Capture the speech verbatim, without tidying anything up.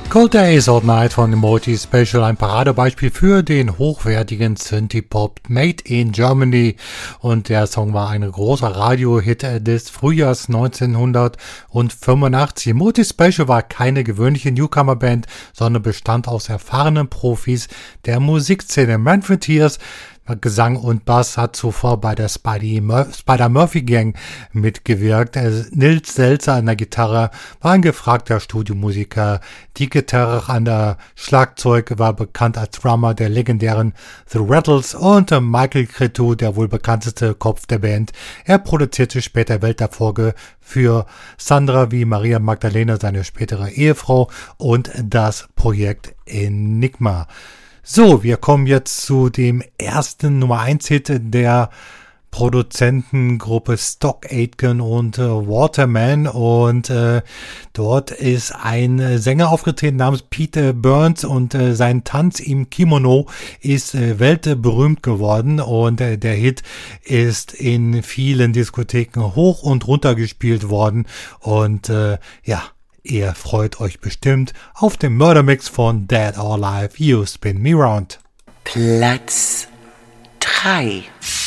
Cold Days Old Night von Multi Special, ein Paradebeispiel für den hochwertigen Synthie-Pop Made in Germany, und der Song war ein großer Radiohit des Frühjahrs neunzehnhundertfünfundachtzig. Multi Special war keine gewöhnliche Newcomer-Band, sondern bestand aus erfahrenen Profis der Musikszene. Manfred Hears, Gesang und Bass, hat zuvor bei der Spidey Mur- Spider-Murphy-Gang mitgewirkt. Nils Selzer an der Gitarre war ein gefragter Studiomusiker. Die Gitarre an der Schlagzeug war bekannt als Drummer der legendären The Rattles, und Michael Cretu, der wohl bekannteste Kopf der Band. Er produzierte später Welterfolge für Sandra wie Maria Magdalena, seine spätere Ehefrau, und das Projekt Enigma. So, wir kommen jetzt zu dem ersten Nummer eins Hit der Produzentengruppe Stock Aitken und äh, Waterman, und äh, dort ist ein Sänger aufgetreten namens Peter Burns, und äh, sein Tanz im Kimono ist äh, weltberühmt geworden, und äh, der Hit ist in vielen Diskotheken hoch und runter gespielt worden, und äh, ja, ihr freut euch bestimmt auf den Murder-Mix von Dead or Alive, You Spin Me Round. Platz drei.